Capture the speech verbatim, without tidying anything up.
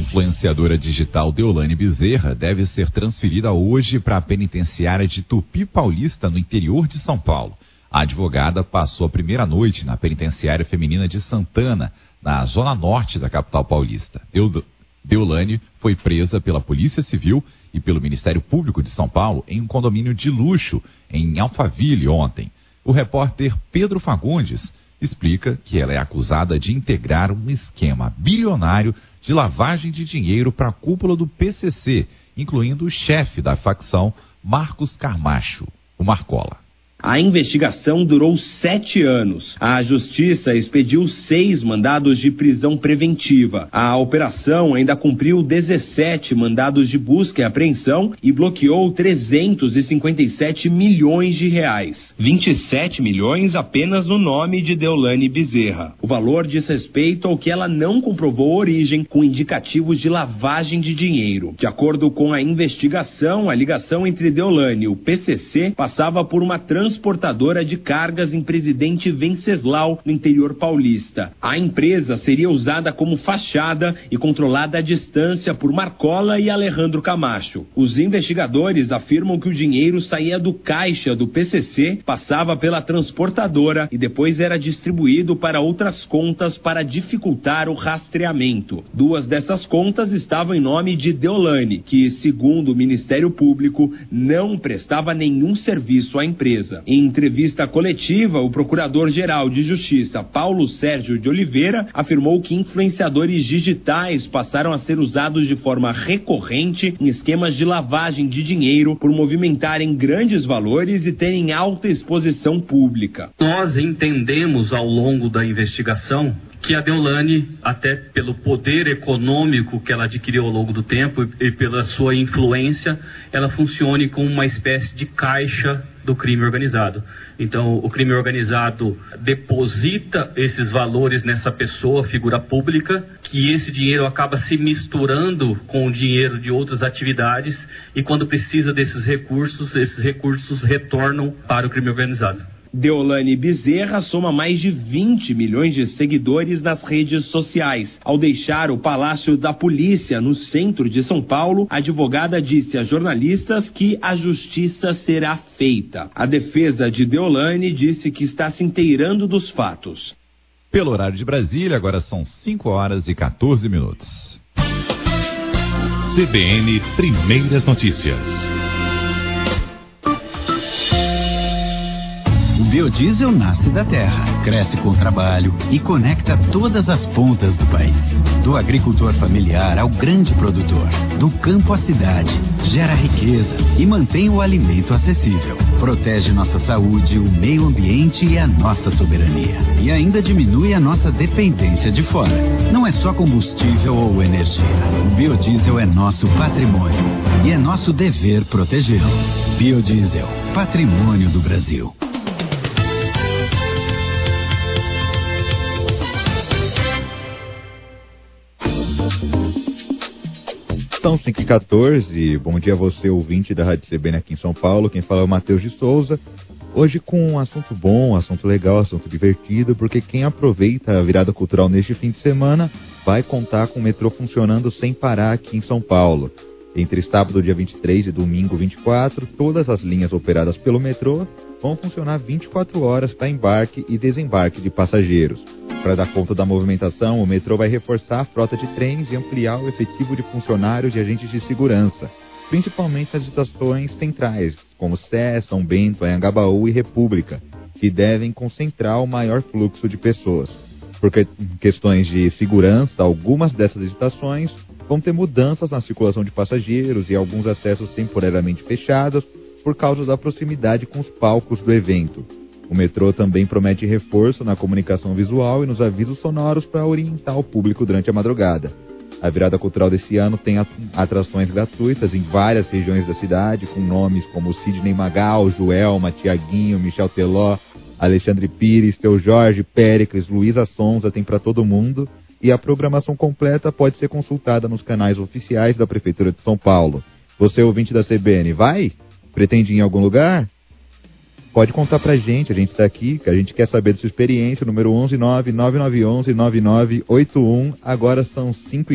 influenciadora digital Deolane Bezerra deve ser transferida hoje para a penitenciária de Tupi Paulista, no interior de São Paulo. A advogada passou a primeira noite na penitenciária feminina de Santana, na zona norte da capital paulista. Deolane foi presa pela Polícia Civil e pelo Ministério Público de São Paulo em um condomínio de luxo em Alphaville ontem. O repórter Pedro Fagundes explica que ela é acusada de integrar um esquema bilionário de lavagem de dinheiro para a cúpula do P C C, incluindo o chefe da facção, Marcos Camacho, o Marcola. A investigação durou sete anos. A Justiça expediu seis mandados de prisão preventiva. A operação ainda cumpriu dezessete mandados de busca e apreensão e bloqueou trezentos e cinquenta e sete milhões de reais. vinte e sete milhões apenas no nome de Deolane Bezerra. O valor diz respeito ao que ela não comprovou origem, com indicativos de lavagem de dinheiro. De acordo com a investigação, a ligação entre Deolane e o P C C passava por uma trans transportadora de cargas em Presidente Venceslau, no interior paulista. A empresa seria usada como fachada e controlada à distância por Marcola e Alejandro Camacho. Os investigadores afirmam que o dinheiro saía do caixa do P C C, passava pela transportadora e depois era distribuído para outras contas para dificultar o rastreamento. Duas dessas contas estavam em nome de Deolane, que, segundo o Ministério Público, não prestava nenhum serviço à empresa. Em entrevista coletiva, o Procurador-Geral de Justiça, Paulo Sérgio de Oliveira, afirmou que influenciadores digitais passaram a ser usados de forma recorrente em esquemas de lavagem de dinheiro por movimentarem grandes valores e terem alta exposição pública. Nós entendemos ao longo da investigação que a Deolane, até pelo poder econômico que ela adquiriu ao longo do tempo e pela sua influência, ela funcione como uma espécie de caixa do crime organizado. Então, o crime organizado deposita esses valores nessa pessoa, figura pública, que esse dinheiro acaba se misturando com o dinheiro de outras atividades e quando precisa desses recursos, esses recursos retornam para o crime organizado. Deolane Bezerra soma mais de vinte milhões de seguidores nas redes sociais. Ao deixar o Palácio da Polícia, no centro de São Paulo, a advogada disse a jornalistas que a justiça será feita. A defesa de Deolane disse que está se inteirando dos fatos. Pelo horário de Brasília, agora são cinco horas e quatorze minutos. C B N Primeiras Notícias. O biodiesel nasce da terra, cresce com trabalho e conecta todas as pontas do país. Do agricultor familiar ao grande produtor, do campo à cidade, gera riqueza e mantém o alimento acessível. Protege nossa saúde, o meio ambiente e a nossa soberania. E ainda diminui a nossa dependência de fora. Não é só combustível ou energia. O biodiesel é nosso patrimônio e é nosso dever protegê-lo. Biodiesel, patrimônio do Brasil. São cinco e quatorze, bom dia a você, ouvinte da Rádio C B N aqui em São Paulo, quem fala é o Matheus de Souza, hoje com um assunto bom, um assunto legal, um assunto divertido, porque quem aproveita a virada cultural neste fim de semana vai contar com o metrô funcionando sem parar aqui em São Paulo. Entre sábado, dia vinte e três e domingo, vinte e quatro, todas as linhas operadas pelo metrô vão funcionar vinte e quatro horas para embarque e desembarque de passageiros. Para dar conta da movimentação, o metrô vai reforçar a frota de trens e ampliar o efetivo de funcionários e agentes de segurança, principalmente nas estações centrais, como Sé, São Bento, Anhangabaú e República, que devem concentrar o maior fluxo de pessoas. Por questões de segurança, algumas dessas estações vão ter mudanças na circulação de passageiros e alguns acessos temporariamente fechados por causa da proximidade com os palcos do evento. O metrô também promete reforço na comunicação visual e nos avisos sonoros para orientar o público durante a madrugada. A virada cultural desse ano tem atrações gratuitas em várias regiões da cidade, com nomes como Sidney Magal, Joelma, Tiaguinho, Michel Teló, Alexandre Pires, Seu Jorge, Péricles, Luísa Sonza, tem para todo mundo. E a programação completa pode ser consultada nos canais oficiais da Prefeitura de São Paulo. Você, ouvinte da C B N, vai? Pretende ir em algum lugar? Pode contar pra gente, a gente tá aqui, que a gente quer saber da sua experiência, número onze nove nove nove um um nove nove oito um, agora são cinco